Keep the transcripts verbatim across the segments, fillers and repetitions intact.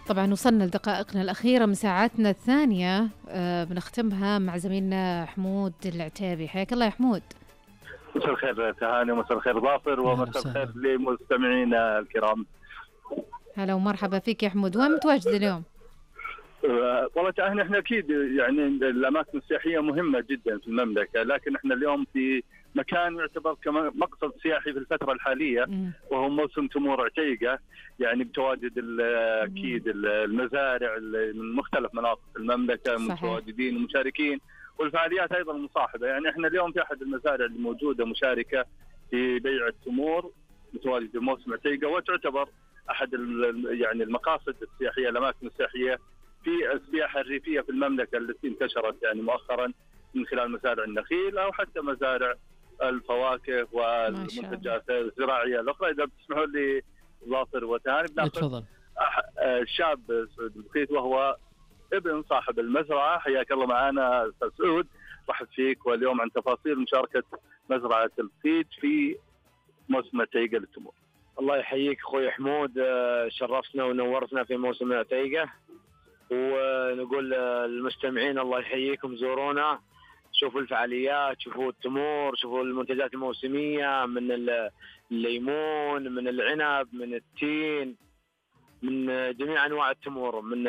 طبعا وصلنا لدقائقنا الأخيرة من ساعتنا الثانية، آه بنختمها مع زميلنا حمود العتيبي. حياك الله يا حمود. مساء الخير تهاني، ومساء الخير ظافر، ومساء الخير لمستمعينا الكرام. هلا ومرحبا فيك يا حمود. وين متواجد اليوم؟ أه والله تهاني احنا اكيد يعني الاماكن السياحيه مهمه جدا في المملكه، لكن احنا اليوم في مكان يعتبر كمقصد سياحي في الفتره الحاليه م. وهو موسم تمور عتيقه، يعني بتواجد اكيد المزارع من مختلف مناطق المملكه متواجدين ومشاركين، والفعاليات ايضا مصاحبه. يعني احنا اليوم في احد المزارع الموجوده مشاركه في بيع التمور متواجد في موسم عتيقه، وتعتبر احد يعني المقاصد السياحيه الاماكن السياحيه في السياحه الريفيه في المملكه التي انتشرت يعني مؤخرا من خلال مزارع النخيل او حتى مزارع الفواكه والمنتجات الزراعيه الاخرى. اذا بتسمحوا لي ظافر وتهاني بناخذ الشاب سعود البخيت وهو ابن صاحب المزرعه. حياك الله معنا استاذ سعود، رحب فيك، واليوم عن تفاصيل مشاركه مزرعه البخيت في موسم عتيقه للتمور. الله يحييك اخوي حمود، شرفتنا ونورتنا في موسم عتيقه، ونقول للمستمعين الله يحييكم، زورونا شوفوا الفعاليات، شوفوا التمور، شوفوا المنتجات الموسميه من الليمون، من العنب، من التين، من جميع انواع التمور، من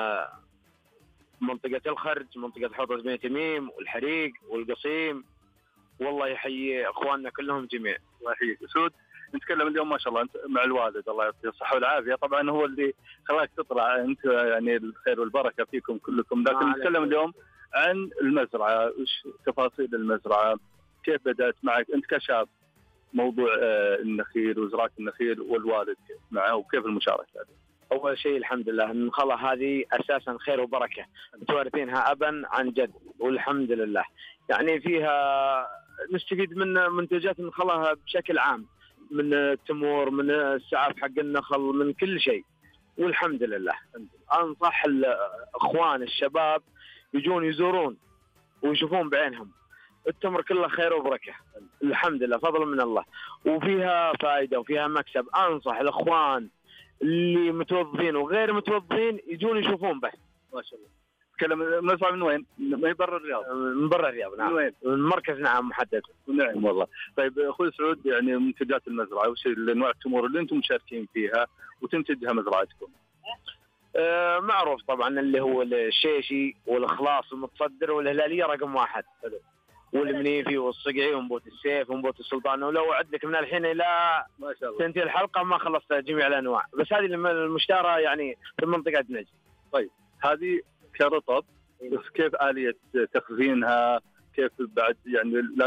منطقه الخرج، منطقه حوض بن تميم والحريق والقصيم. والله يحيي اخواننا كلهم جميع. الله يحييك سعود. نتكلم اليوم ما شاء الله انت مع الوالد الله يعطيه الصحه والعافيه، طبعا هو اللي خلاك تطلع انت، يعني الخير والبركه فيكم كلكم، لكن نتكلم اليوم عن المزرعه. وش تفاصيل المزرعه؟ كيف بدات معك انت كشاب موضوع النخيل وزراعه النخيل، والوالد معه، وكيف المشاركه هذه؟ اول شيء الحمد لله النخله هذه اساسا خير وبركه، متوارثينها ابا عن جد، والحمد لله يعني فيها نستفيد من منتجات النخله بشكل عام، من التمور، من السعاف حق النخل، من كل شيء، والحمد لله. انصح الاخوان الشباب يجون يزورون ويشوفون بعينهم، التمر كله خير وبركه الحمد لله، فضل من الله، وفيها فائده وفيها مكسب. انصح الاخوان اللي متوظفين وغير متوظفين يجون يشوفون بس. ما شاء الله. تكلم المزرعه من وين؟ من برا الرياض. من برا الرياض نعم. من وين؟ من مركز نعم محدد. نعم والله. طيب اخوي سعود، يعني منتجات المزرعه وش انواع التمور اللي انتم مشاركين فيها وتنتجها مزرعتكم؟ آه معروف طبعا اللي هو الشيشي والخلاص المتصدر والهلاليه رقم واحد. حلو. والمنيفي والصقعي ومبوت السيف ومبوت السلطان، ولو اعد لك من الحين الى ما شاء الله تنتهي الحلقه ما خلصت جميع الانواع، بس هذه المشتهره يعني في منطقه نجد. طيب هذه كرطب، بس كيف آلية تخزينها؟ كيف بعد يعني